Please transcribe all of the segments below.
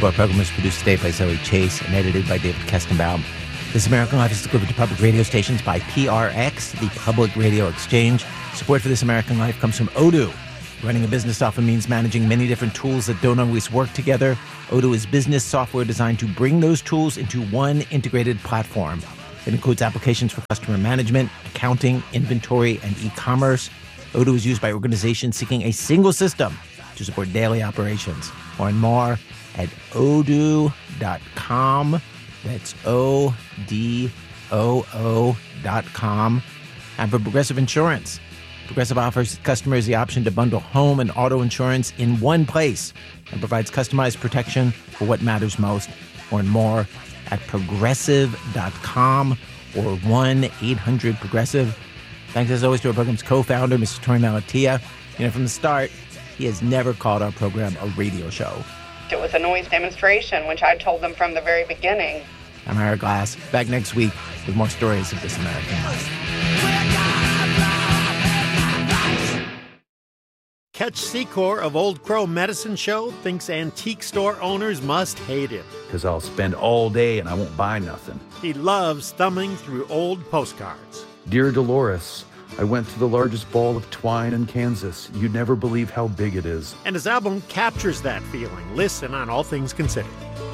Our program was produced today by Zoe Chase and edited by David Kestenbaum. This American Life is delivered to public radio stations by PRX, the Public Radio Exchange. Support for This American Life comes from Odoo. Running a business often means managing many different tools that don't always work together. Odoo is business software designed to bring those tools into one integrated platform. It includes applications for customer management, accounting, inventory, and e-commerce. Odoo is used by organizations seeking a single system to support daily operations. Learn more at odoo.com. That's ODOO.com. And for Progressive Insurance, Progressive offers customers the option to bundle home and auto insurance in one place and provides customized protection for what matters most. Learn more at progressive.com or 1-800-PROGRESSIVE. Thanks as always to our program's co-founder, Mr. Tony Malatia. From the start, he has never called our program a radio show. It was a noise demonstration, which I told them from the very beginning. I'm Ira Glass, back next week with more stories of This American Life. Ketch Secor of Old Crow Medicine Show thinks antique store owners must hate him. Because I'll spend all day and I won't buy nothing. He loves thumbing through old postcards. Dear Dolores, I went to the largest ball of twine in Kansas. You'd never believe how big it is. And his album captures that feeling. Listen on All Things Considered.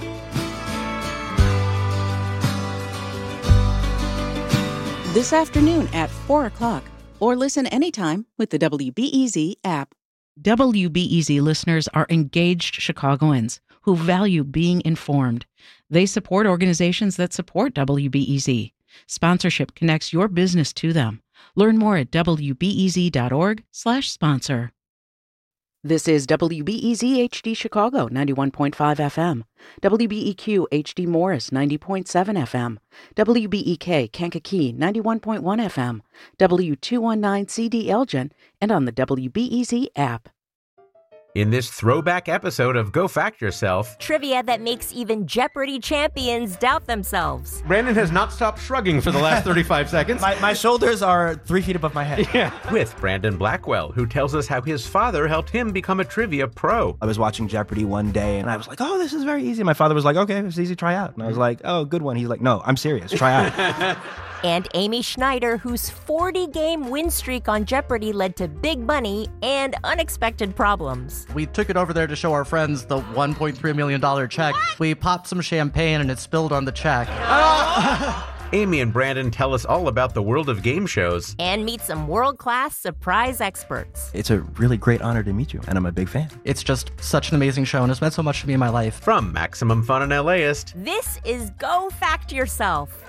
This afternoon at 4 o'clock, or listen anytime with the WBEZ app. WBEZ listeners are engaged Chicagoans who value being informed. They support organizations that support WBEZ. Sponsorship connects your business to them. Learn more at wbez.org/sponsor. This is WBEZ HD Chicago, 91.5 FM. WBEQ HD Morris, 90.7 FM. WBEK Kankakee, 91.1 FM. W219 CD Elgin, and on the WBEZ app. In this throwback episode of Go Fact Yourself, trivia that makes even Jeopardy champions doubt themselves. Brandon has not stopped shrugging for the last 35 seconds. My shoulders are 3 feet above my head. Yeah. With Brandon Blackwell, who tells us how his father helped him become a trivia pro. I was watching Jeopardy one day, and I was like, oh, this is very easy. My father was like, okay, it's easy, try out. And I was like, oh, good one. He's like, no, I'm serious, try out. And Amy Schneider, whose 40-game win streak on Jeopardy led to big money and unexpected problems. We took it over there to show our friends the $1.3 million check. What? We popped some champagne and it spilled on the check. Amy and Brandon tell us all about the world of game shows. And meet some world-class surprise experts. It's a really great honor to meet you, and I'm a big fan. It's just such an amazing show, and it's meant so much to me in my life. From Maximum Fun and LAist, this is Go Fact Yourself.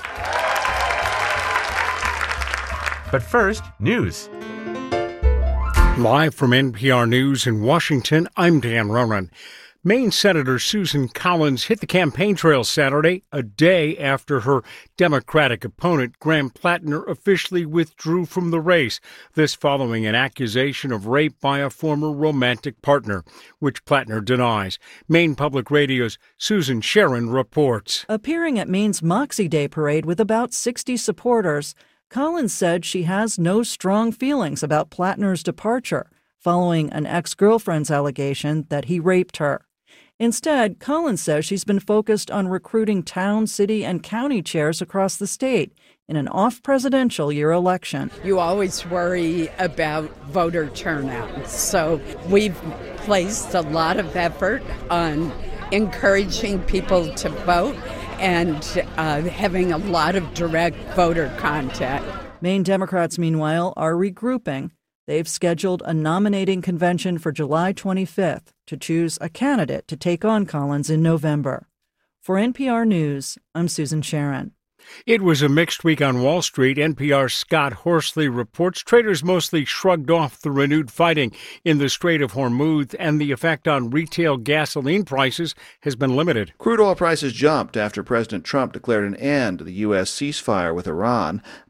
But first, news. Live from NPR News in Washington, I'm Dan Ronan. Maine Senator Susan Collins hit the campaign trail Saturday, a day after her Democratic opponent, Graham Plattner, officially withdrew from the race. This following an accusation of rape by a former romantic partner, which Plattner denies. Maine Public Radio's Susan Sharon reports. Appearing at Maine's Moxie Day parade with about 60 supporters, Collins said she has no strong feelings about Plattner's departure, following an ex-girlfriend's allegation that he raped her. Instead, Collins says she's been focused on recruiting town, city, and county chairs across the state in an off-presidential year election. You always worry about voter turnout, so we've placed a lot of effort on encouraging people to vote and having a lot of direct voter contact. Maine Democrats, meanwhile, are regrouping. They've scheduled a nominating convention for July 25th to choose a candidate to take on Collins in November. For NPR News, I'm Susan Sharon. It was a mixed week on Wall Street. NPR's Scott Horsley reports traders mostly shrugged off the renewed fighting in the Strait of Hormuz, and the effect on retail gasoline prices has been limited. Crude oil prices jumped after President Trump declared an end to the U.S. ceasefire with Iran.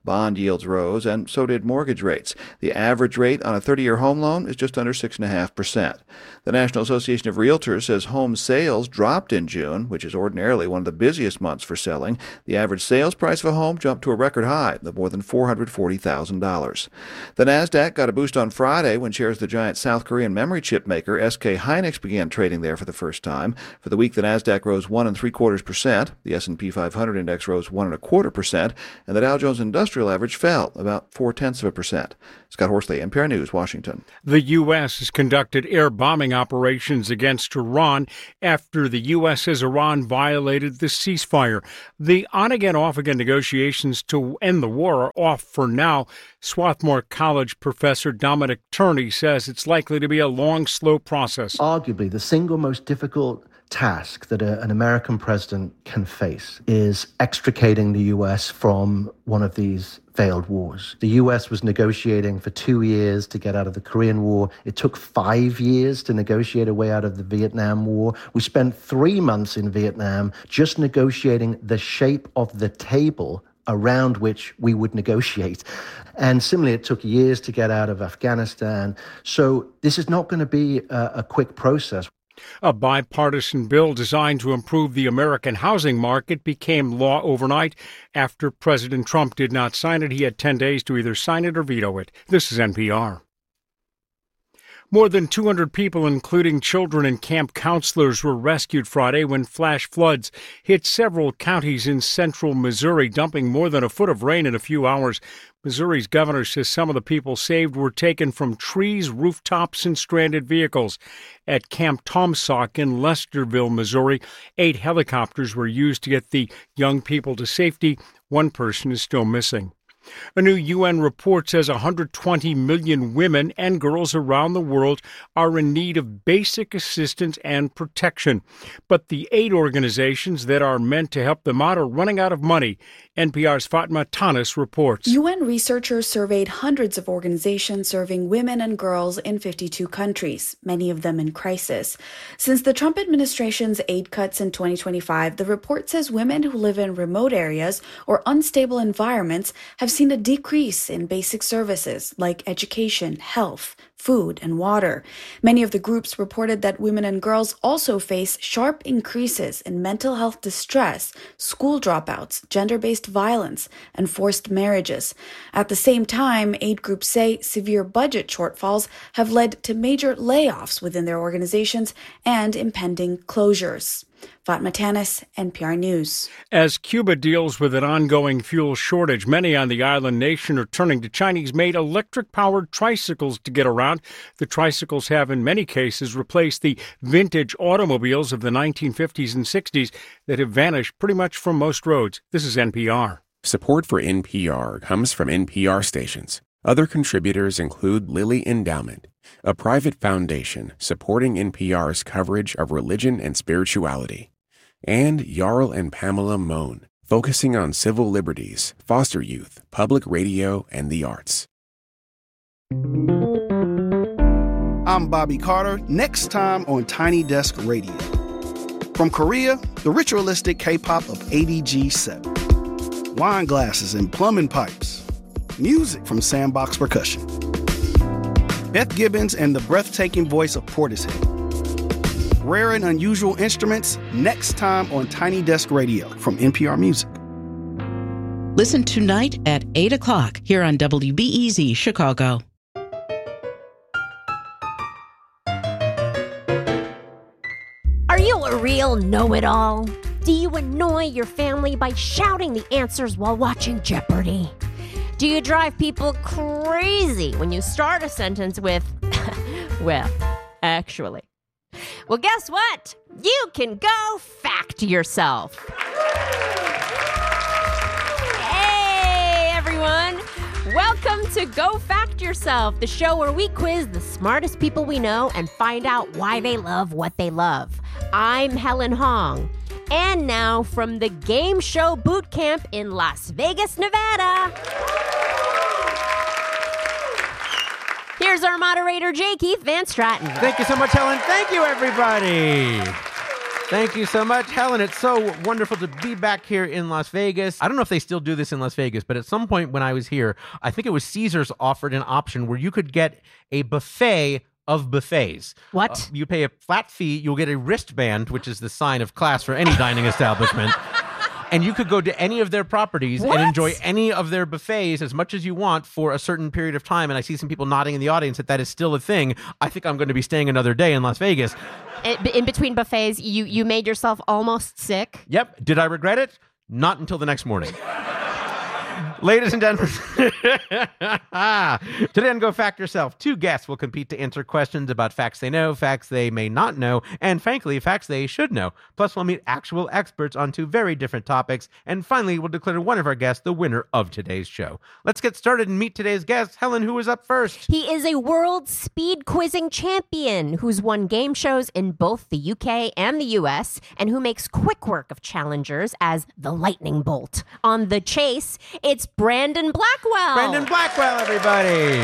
Bond yields rose, and so did mortgage rates. The average rate on a 30-year home loan is just under 6.5%. The National Association of Realtors says home sales dropped in June, which is ordinarily one of the busiest months for selling. The average sales price of a home jumped to a record high of more than $440,000. The Nasdaq got a boost on Friday when shares of the giant South Korean memory chip maker SK Hynix began trading there for the first time. For the week, the Nasdaq rose 1.75%, the S&P 500 index rose 1.25%, and the Dow Jones Industrial Average fell about 0.4%. Scott Horsley, NPR News, Washington. The U.S. has conducted air bombing operations against Iran after the U.S. says Iran violated the ceasefire. The on-again, off-again negotiations to end the war are off for now. Swarthmore College professor Dominic Turney says it's likely to be a long, slow process. Arguably, the single most difficult task that an American president can face is extricating the U.S. from one of these failed wars. The U.S. was negotiating for 2 years to get out of the Korean War. It took 5 years to negotiate a way out of the Vietnam War. We spent 3 months in Vietnam just negotiating the shape of the table around which we would negotiate. And similarly, it took years to get out of Afghanistan. So this is not going to be a quick process. A bipartisan bill designed to improve the American housing market became law overnight. After President Trump did not sign it, he had 10 days to either sign it or veto it. This is NPR. More than 200 people, including children and camp counselors, were rescued Friday when flash floods hit several counties in central Missouri, dumping more than a foot of rain in a few hours. Missouri's governor says some of the people saved were taken from trees, rooftops, and stranded vehicles. At Camp Tomsock in Lesterville, Missouri, 8 helicopters were used to get the young people to safety. 1 person is still missing. A new UN report says 120 million women and girls around the world are in need of basic assistance and protection. But the aid organizations that are meant to help them out are running out of money. NPR's Fatma Tanis reports. UN researchers surveyed hundreds of organizations serving women and girls in 52 countries, many of them in crisis. Since the Trump administration's aid cuts in 2025, the report says women who live in remote areas or unstable environments have seen a decrease in basic services like education, health, food, and water. Many of the groups reported that women and girls also face sharp increases in mental health distress, school dropouts, gender-based violence, and forced marriages. At the same time, aid groups say severe budget shortfalls have led to major layoffs within their organizations and impending closures. Fatma Tanis, NPR News. As Cuba deals with an ongoing fuel shortage, many on the island nation are turning to Chinese-made electric-powered tricycles to get around. The tricycles have, in many cases, replaced the vintage automobiles of the 1950s and 60s that have vanished pretty much from most roads. This is NPR. Support for NPR comes from NPR stations. Other contributors include Lilly Endowment, a private foundation supporting NPR's coverage of religion and spirituality, and Jarl and Pamela Mohn, focusing on civil liberties, foster youth, public radio, and the arts. I'm Bobby Carter. Next time on Tiny Desk Radio. From Korea, the ritualistic K-pop of ADG7. Wine glasses and plumbing pipes. Music from Sandbox Percussion. Beth Gibbons and the breathtaking voice of Portishead. Rare and unusual instruments, next time on Tiny Desk Radio from NPR Music. Listen tonight at 8 o'clock here on WBEZ Chicago. Are you a real know-it-all? Do you annoy your family by shouting the answers while watching Jeopardy? Do you drive people crazy when you start a sentence with, well, actually? Well, guess what? You can go fact yourself. Hey, everyone. Welcome to Go Fact Yourself, the show where we quiz the smartest people we know and find out why they love what they love. I'm Helen Hong. And now from the Game Show Boot Camp in Las Vegas, Nevada, here's our moderator, J. Keith Van Straten. Thank you so much, Helen. Thank you, everybody. Thank you so much, Helen. It's so wonderful to be back here in Las Vegas. I don't know if they still do this in Las Vegas, but at some point when I was here, I think it was Caesars offered an option where you could get a buffet of buffets. What? You pay a flat fee, you'll get a wristband, which is the sign of class for any dining establishment. And you could go to any of their properties and enjoy any of their buffets as much as you want for a certain period of time. And I see some people nodding in the audience that is still a thing. I think I'm going to be staying another day in Las Vegas. In between buffets, you made yourself almost sick? Yep. Did I regret it? Not until the next morning. Ladies and gentlemen, today on Go Fact Yourself, 2 guests will compete to answer questions about facts they know, facts they may not know, and frankly, facts they should know. Plus, we'll meet actual experts on 2 very different topics. And finally, we'll declare one of our guests the winner of today's show. Let's get started and meet today's guest. Helen, who is up first? He is a world speed quizzing champion who's won game shows in both the UK and the US, and who makes quick work of challengers as the lightning bolt. On The Chase, it's Brandon Blackwell. Brandon Blackwell, everybody.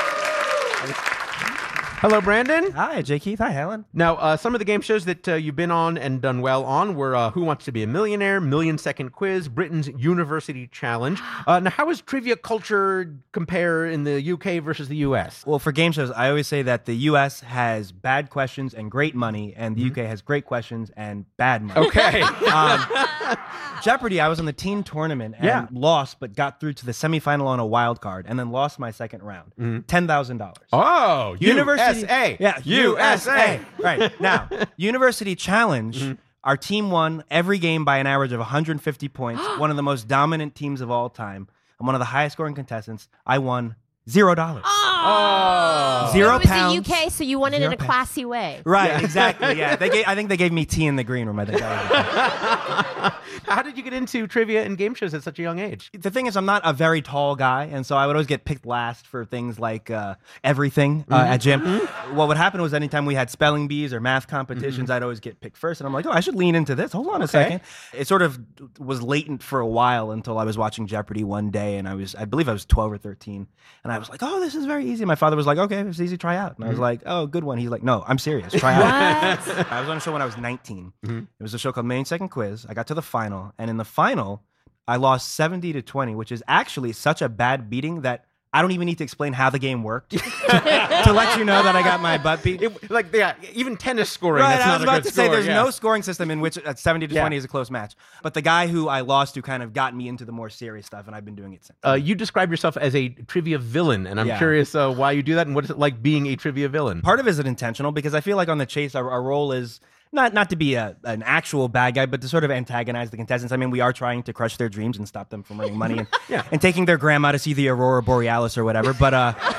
Hello, Brandon. Hi, J. Keith. Hi, Helen. Now, some of the game shows that you've been on and done well on were Who Wants to Be a Millionaire, Million Second Quiz, Britain's University Challenge. Now, how does trivia culture compare in the UK versus the US? Well, for game shows, I always say that the US has bad questions and great money, and the UK has great questions and bad money. Okay. Jeopardy, I was on the teen tournament and lost, but got through to the semifinal on a wild card, and then lost my second round. $10,000. Oh, University. USA. Yeah, USA. Right. Now, University Challenge, our team won every game by an average of 150 points, one of the most dominant teams of all time. I'm one of the highest scoring contestants. I won $0. Oh. £0. It was the UK, so you won it in a classy way. Right, exactly. Yeah, I think they gave me tea in the green room. I think. How did you get into trivia and game shows at such a young age? The thing is, I'm not a very tall guy, and so I would always get picked last for things like everything at gym. What would happen was anytime we had spelling bees or math competitions, I'd always get picked first, and I'm like, oh, I should lean into this. Hold on a second. It sort of was latent for a while until I was watching Jeopardy one day, and I believe I was 12 or 13, and I was like, oh, this is very easy. My father was like, okay, it's easy, try out. And I was like, oh, good one. He's like, no, I'm serious, try out. I was on a show when I was 19. It was a show called Million Second Quiz. I got to the final, and in the final, I lost 70-20, which is actually such a bad beating that I don't even need to explain how the game worked to let you know that I got my butt beat. Even tennis scoring, right, that's not a good score. I was about to say, there's no scoring system in which 70-20 is a close match. But the guy who I lost to kind of got me into the more serious stuff, and I've been doing it since. You describe yourself as a trivia villain, and I'm curious why you do that, and what is it like being a trivia villain? Part of it is intentional, because I feel like on The Chase, our role is not to be an actual bad guy, but to sort of antagonize the contestants. I mean, we are trying to crush their dreams and stop them from earning money and, and taking their grandma to see the Aurora Borealis or whatever. But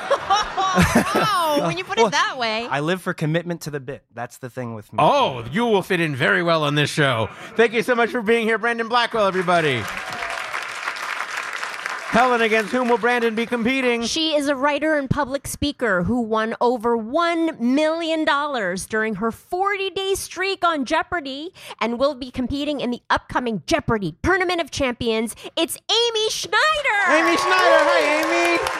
when you put it that way. I live for commitment to the bit. That's the thing with me. Oh, you will fit in very well on this show. Thank you so much for being here, Brandon Blackwell, everybody. Helen, against whom will Brandon be competing? She is a writer and public speaker who won over $1 million during her 40-day streak on Jeopardy and will be competing in the upcoming Jeopardy Tournament of Champions. It's Amy Schneider! Amy Schneider! Hi, Amy!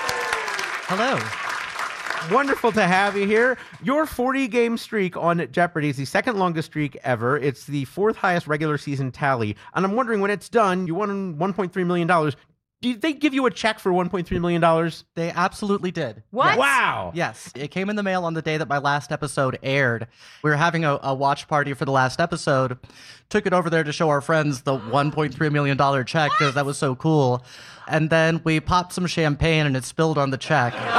Hello. Wonderful to have you here. Your 40-game streak on Jeopardy is the second longest streak ever. It's the 4th highest regular season tally. And I'm wondering, when it's done, you won $1.3 million. Did they give you a check for $1.3 million? They absolutely did. What? Yes. Wow. Yes. It came in the mail on the day that my last episode aired. We were having a watch party for the last episode. Took it over there to show our friends the $1.3 million check because that was so cool. And then we popped some champagne and it spilled on the check. But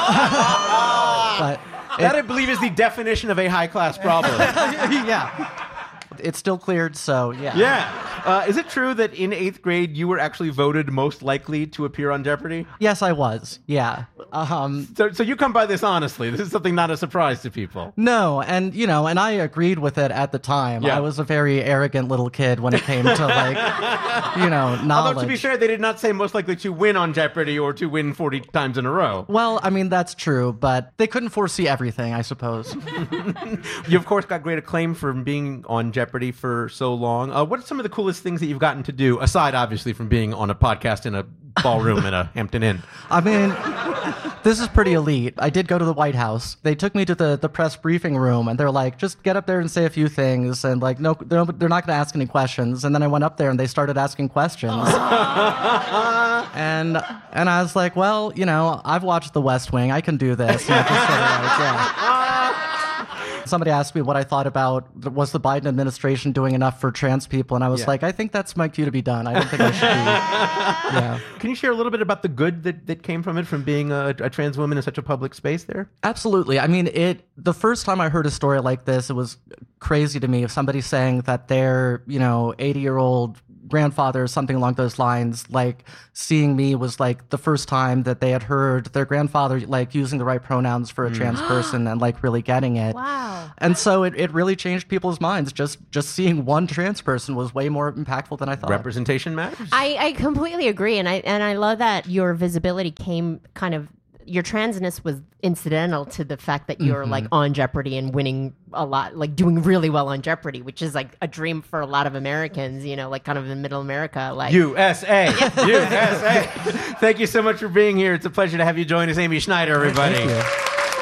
that, I believe, is the definition of a high-class problem. Yeah. It's still cleared, so yeah. Yeah. Is it true that in 8th grade you were actually voted most likely to appear on Jeopardy? Yes, I was. Yeah. So you come by this honestly. This is something not a surprise to people. No, and and I agreed with it at the time. Yeah. I was a very arrogant little kid when it came to knowledge. Although, to be fair, they did not say most likely to win on Jeopardy or to win 40 times in a row. Well, I mean, that's true, but they couldn't foresee everything, I suppose. You, of course, got great acclaim for being on Jeopardy for so long. What are some of the coolest things that you've gotten to do, aside, obviously, from being on a podcast in a ballroom in a Hampton Inn. I mean, this is pretty elite. I did go to the White House. They took me to the press briefing room, and they're like, just get up there and say a few things. And like, no, they're not going to ask any questions. And then I went up there, and they started asking questions. and I was like, well, I've watched The West Wing. I can do this. Just sort of like, yeah. Somebody asked me what I thought about, was the Biden administration doing enough for trans people? And I was like, I think that's my cue to be done. I don't think I should be. Yeah. Can you share a little bit about the good that came from it, from being a trans woman in such a public space there? Absolutely. I mean, the first time I heard a story like this, it was crazy to me of somebody saying that their, 80-year-old grandfather or something along those lines, like seeing me was like the first time that they had heard their grandfather like using the right pronouns for a trans person and like really getting it. Wow. And so it really changed people's minds. Just seeing one trans person was way more impactful than I thought. Representation matters. I completely agree, and I love that your visibility came kind of, your transness was incidental to the fact that you're like on Jeopardy and winning a lot, like doing really well on Jeopardy, which is like a dream for a lot of Americans, like kind of in middle America. Like USA. USA. Thank you so much for being here. It's a pleasure to have you join us, Amy Schneider, everybody. Thank you.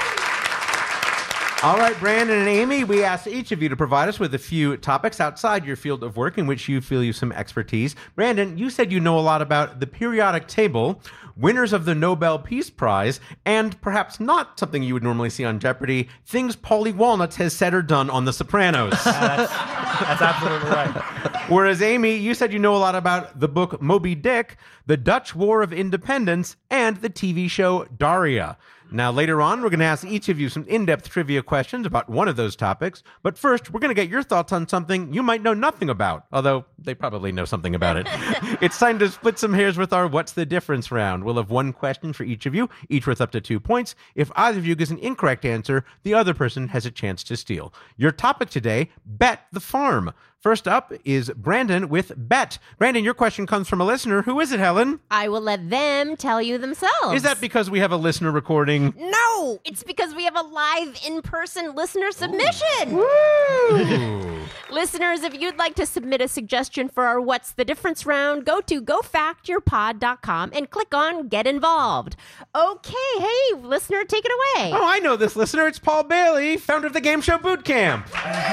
All right, Brandon and Amy, we asked each of you to provide us with a few topics outside your field of work in which you feel you have some expertise. Brandon, you said you know a lot about the periodic table, winners of the Nobel Peace Prize, and perhaps not something you would normally see on Jeopardy, things Paulie Walnuts has said or done on The Sopranos. That's absolutely right. Whereas, Amy, you said you know a lot about the book Moby Dick, the Dutch War of Independence, and the TV show Daria. Now, later on, we're going to ask each of you some in-depth trivia questions about one of those topics. But first, we're going to get your thoughts on something you might know nothing about, although they probably know something about it. It's time to split some hairs with our What's the Difference round. We'll have one question for each of you, each worth up to 2 points. If either of you gives an incorrect answer, the other person has a chance to steal. Your topic today, Bet the Farm. First up is Brandon with Bet. Brandon, your question comes from a listener. Who is it, Helen? I will let them tell you themselves. Is that because we have a listener recording? No, it's because we have a live in-person listener submission. Woo! Listeners, if you'd like to submit a suggestion for our What's the Difference round, go to gofactyourpod.com and click on Get Involved. Okay, hey, listener, take it away. Oh, I know this listener. It's Paul Bailey, founder of the Game Show Boot Camp.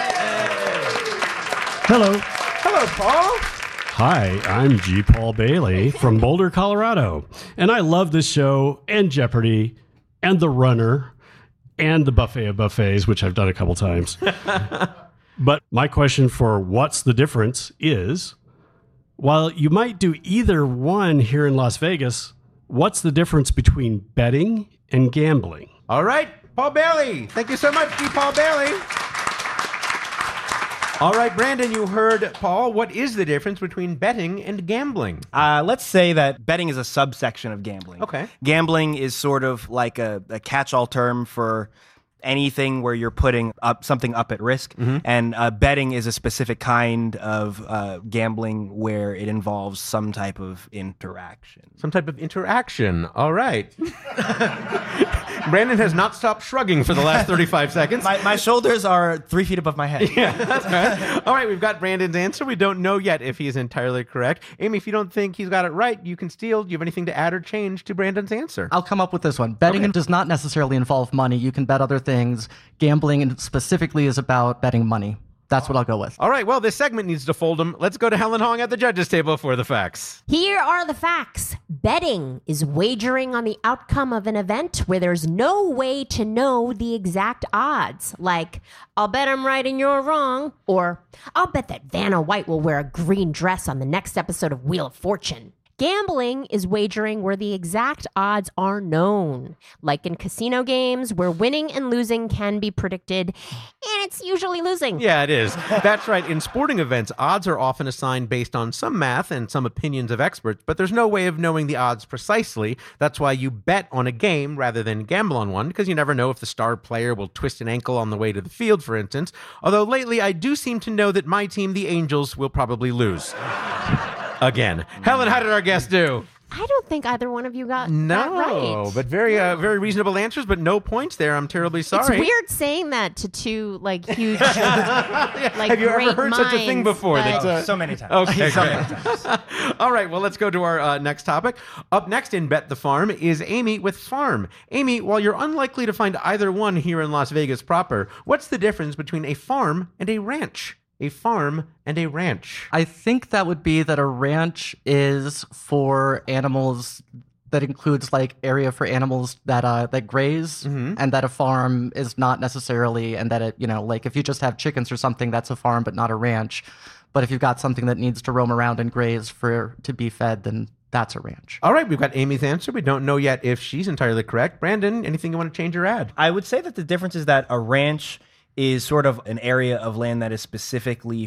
Hello. Hello, Paul. Hi, I'm G. Paul Bailey from Boulder, Colorado. And I love this show and Jeopardy and The Runner and the Buffet of Buffets, which I've done a couple times. But my question for What's the Difference is, while you might do either one here in Las Vegas, what's the difference between betting and gambling? All right, Paul Bailey. Thank you so much, G. Paul Bailey. All right, Brandon, you heard Paul. What is the difference between betting and gambling? Let's say that betting is a subsection of gambling. Okay. Gambling is sort of like a catch-all term for anything where you're putting something up at risk. And betting is a specific kind of gambling where it involves some type of interaction. Some type of interaction. All right. Brandon has not stopped shrugging for the last 35 seconds. My shoulders are 3 feet above my head. Yeah, that's right. All right, we've got Brandon's answer. We don't know yet if he is entirely correct. Amy, if you don't think he's got it right, you can steal. Do you have anything to add or change to Brandon's answer? I'll come up with this one. Betting does not necessarily involve money. You can bet other things. Gambling specifically is about betting money. That's what I'll go with. All right, well, this segment needs to fold them. Let's go to Helen Hong at the judges' table for the facts. Here are the facts. Betting is wagering on the outcome of an event where there's no way to know the exact odds. Like, I'll bet I'm right and you're wrong. Or, I'll bet that Vanna White will wear a green dress on the next episode of Wheel of Fortune. Gambling is wagering where the exact odds are known, like in casino games where winning and losing can be predicted, and it's usually losing. Yeah, it is. That's right. In sporting events, odds are often assigned based on some math and some opinions of experts, but there's no way of knowing the odds precisely. That's why you bet on a game rather than gamble on one, because you never know if the star player will twist an ankle on the way to the field, for instance. Although lately, I do seem to know that my team, the Angels, will probably lose. Again. Helen, how did our guest do? I don't think either one of you got that No, right. but very reasonable answers, but no points there. I'm terribly sorry. It's weird saying that to two like huge, like Have you ever great heard such a thing minds, before? but- So many times. Okay, So great. many times. All right, well, let's go to our next topic. Up next in Bet the Farm is Amy with Farm. Amy, while you're unlikely to find either one here in Las Vegas proper, what's the difference between a farm and a ranch? A farm and a ranch. I think that would be that a ranch is for animals that includes like area for animals that graze, and that a farm is not necessarily, and that it, like if you just have chickens or something, that's a farm but not a ranch. But if you've got something that needs to roam around and graze to be fed, then that's a ranch. All right, we've got Amy's answer. We don't know yet if she's entirely correct. Brandon, anything you want to change or add? I would say that the difference is that a ranch is sort of an area of land that is specifically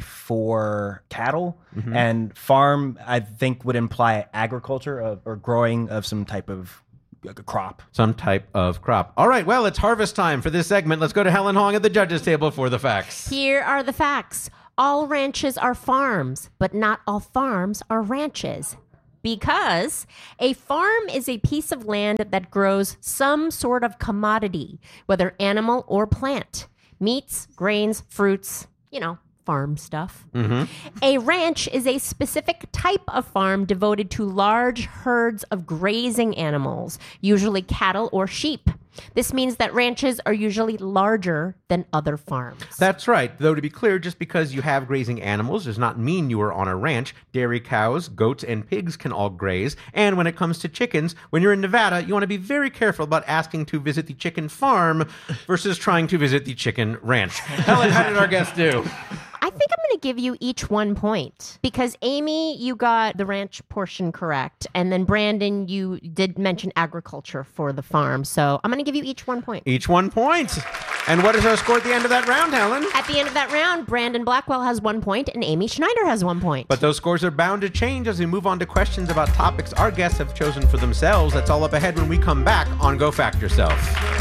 for cattle, and farm, I think, would imply agriculture or growing of some type of crop. Some type of crop. All right, well, it's harvest time for this segment. Let's go to Helen Hong at the judges' table for the facts. Here are the facts. All ranches are farms, but not all farms are ranches. Because a farm is a piece of land that grows some sort of commodity, whether animal or plant. Meats, grains, fruits, farm stuff. A ranch is a specific type of farm devoted to large herds of grazing animals, usually cattle or sheep. This means that ranches are usually larger than other farms. That's right. Though, to be clear, just because you have grazing animals does not mean you are on a ranch. Dairy cows, goats, and pigs can all graze. And when it comes to chickens, when you're in Nevada, you want to be very careful about asking to visit the chicken farm versus trying to visit the chicken ranch. Helen, how did our guests do? I think I'm going to give you each 1 point because Amy, you got the ranch portion correct. And then Brandon, you did mention agriculture for the farm. So I'm going to give you each 1 point. Each 1 point. And what is our score at the end of that round, Helen? At the end of that round, Brandon Blackwell has 1 point and Amy Schneider has 1 point. But those scores are bound to change as we move on to questions about topics our guests have chosen for themselves. That's all up ahead when we come back on Go Fact Yourself.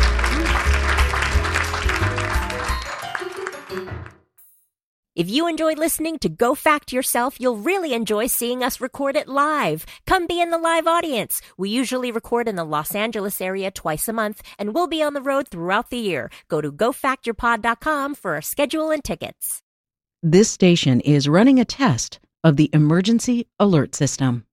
If you enjoyed listening to Go Fact Yourself, you'll really enjoy seeing us record it live. Come be in the live audience. We usually record in the Los Angeles area twice a month, and we'll be on the road throughout the year. Go to gofactyourpod.com for our schedule and tickets. This station is running a test of the emergency alert system.